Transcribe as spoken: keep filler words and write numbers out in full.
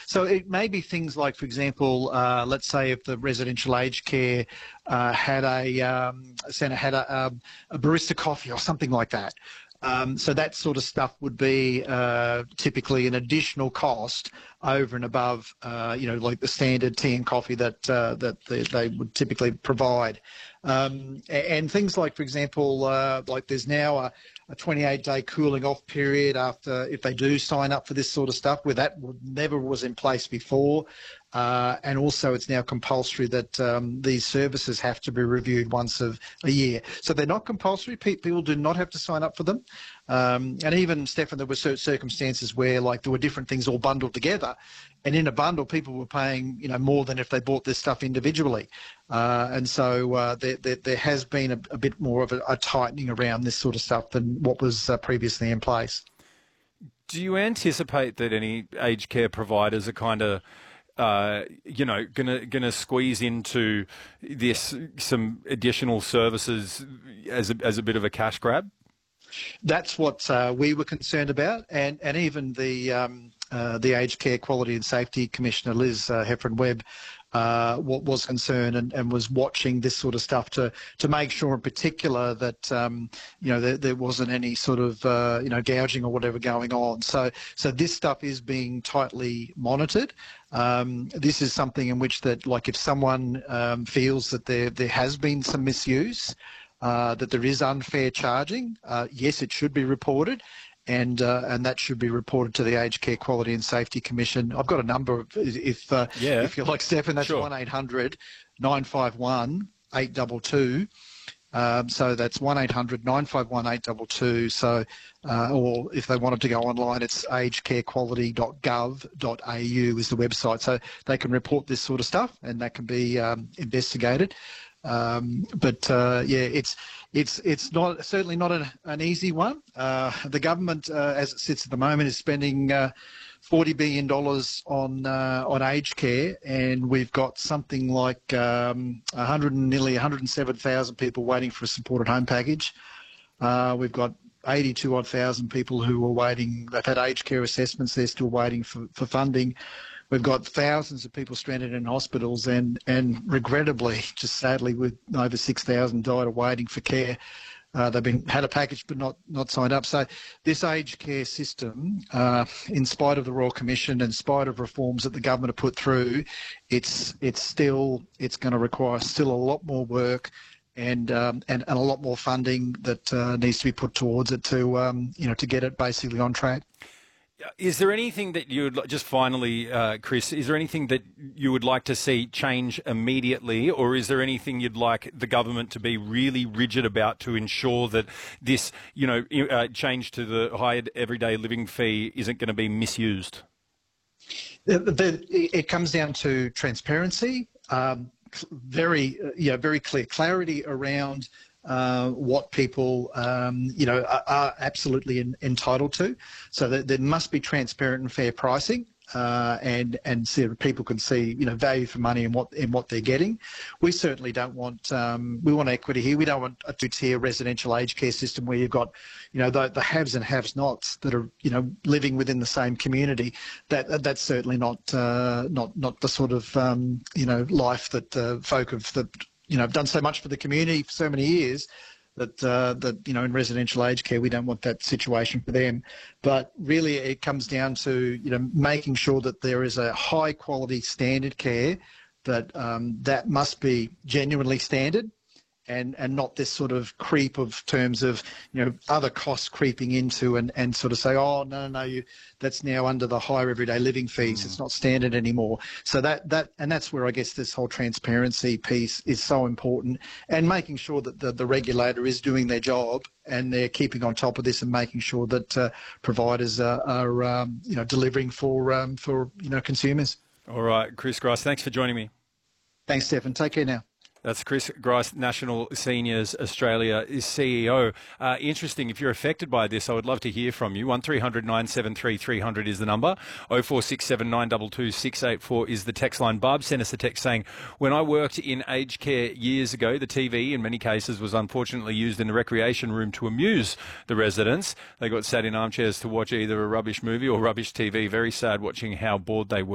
So it may be things like, for example, uh, let's say if the residential aged care uh, had a um, centre had a, um, a barista coffee or something like that. Um, so that sort of stuff would be uh, typically an additional cost over and above, uh, you know, like the standard tea and coffee that uh, that they, they would typically provide. Um, and things like, for example, uh, like there's now a, a twenty-eight day cooling off period after if they do sign up for this sort of stuff, where that would, never was in place before. Uh, and also it's now compulsory that um, these services have to be reviewed once a, a year. So they're not compulsory. People do not have to sign up for them. Um, and even, Stefan, there were certain circumstances where like there were different things all bundled together. And in a bundle, people were paying, you know, more than if they bought this stuff individually. Uh, and so uh, there, there, there has been a, a bit more of a, a tightening around this sort of stuff than what was uh, previously in place. Do you anticipate that any aged care providers are kind of Uh, you know, gonna gonna squeeze into this some additional services as a, as a bit of a cash grab? That's what uh, we were concerned about, and and even the um, uh, the Aged Care Quality and Safety Commissioner Liz uh, Heffron-Webb uh, was concerned and, and was watching this sort of stuff to to make sure, in particular, that um, you know there, there wasn't any sort of uh, you know gouging or whatever going on. So so this stuff is being tightly monitored. Um, this is something in which that, like, if someone um, feels that there there has been some misuse, uh, that there is unfair charging, uh, yes, it should be reported, and uh, and that should be reported to the Aged Care Quality and Safety Commission. I've got a number of, if uh, yeah. if you like, Stefan, that's Sure. one eight hundred nine five one eight two two. Um, so that's one eight hundred nine five one eight two two. So, uh, or if they wanted to go online, it's aged care quality dot gov dot a u is the website. So they can report this sort of stuff, and that can be um, investigated. Um, but uh, yeah, it's it's it's not certainly not an, an easy one. Uh, the government, uh, as it sits at the moment, is spending Uh, forty billion dollars on uh, on aged care, and we've got something like um, one hundred and nearly one hundred seven thousand people waiting for a supported home package. Uh, we've got eighty-two odd thousand people who are waiting. They've had aged care assessments. They're still waiting for, for funding. We've got thousands of people stranded in hospitals, and and regrettably, just sadly, with over six thousand died of waiting for care. Uh, they've been had a package but not, not signed up. So this aged care system, uh, in spite of the Royal Commission, in spite of reforms that the government have put through, it's it's still it's going to require still a lot more work and um, and, and a lot more funding that uh, needs to be put towards it to um, you know to get it basically on track. Is there anything that you would just finally, uh, Chris? Is there anything that you would like to see change immediately, or is there anything you'd like the government to be really rigid about to ensure that this, you know, uh, change to the high everyday living fee isn't going to be misused? The, the, it comes down to transparency, um, very uh, yeah, very clear clarity around Uh, what people, um, you know, are, are absolutely in, entitled to. So that there must be transparent and fair pricing, uh, and and so people can see, you know, value for money in what in what they're getting. We certainly don't want um, we want equity here. We don't want a two-tier residential aged care system where you've got, you know, the, the haves and have-nots that are, you know, living within the same community. That that's certainly not uh, not not the sort of um, you know life that uh, folk have that. you know, have done so much for the community for so many years that, uh, that you know, in residential aged care, we don't want that situation for them. But really it comes down to, you know, making sure that there is a high quality standard care, that um, that must be genuinely standard, and, and not this sort of creep of terms of, you know, other costs creeping into and, and sort of say, oh, no, no, no, you, that's now under the higher everyday living fees. Mm. It's not standard anymore. So that, that, and that's where I guess this whole transparency piece is so important, and making sure that the, the regulator is doing their job and they're keeping on top of this and making sure that uh, providers are, are um, you know, delivering for, um, for, you know, consumers. All right, Chris Grice, thanks for joining me. Thanks, Stefan. Take care now. That's Chris Grice, National Seniors Australia C E O. Uh, interesting. If you're affected by this, I would love to hear from you. one three hundred nine seven three three hundred is the number. oh four six seven nine two two six eight four is the text line. Barb sent us a text saying, when I worked in aged care years ago, the T V in many cases was unfortunately used in the recreation room to amuse the residents. They got sat in armchairs to watch either a rubbish movie or rubbish T V. Very sad watching how bored they were.